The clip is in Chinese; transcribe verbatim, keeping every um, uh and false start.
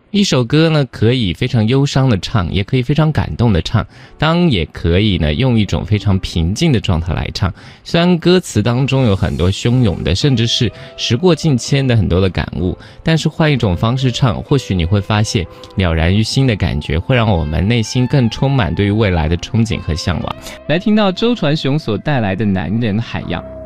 一首歌呢，可以非常忧伤的唱，也可以非常感动的唱，当然也可以呢用一种非常平静的状态来唱。虽然歌词当中有很多汹涌的，甚至是时过境迁的很多的感悟，但是换一种方式唱，或许你会发现了然于心的感觉，会让我们内心更充满对于未来的憧憬和向往。来听到周传雄所带来的《男人海洋》。